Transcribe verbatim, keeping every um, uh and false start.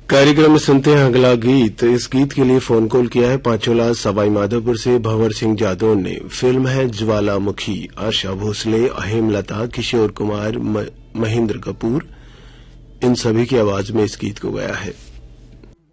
कार्यक्रम में सुनते हैं अगला गीत। इस गीत के लिए फोन कॉल किया है पांचोला सवाई माधोपुर से भंवर सिंह जादौन ने। फिल्म है ज्वालामुखी। आशा भोसले, हेमलता, किशोर कुमार, महेंद्र कपूर, इन सभी की आवाज में इस गीत को गाया है।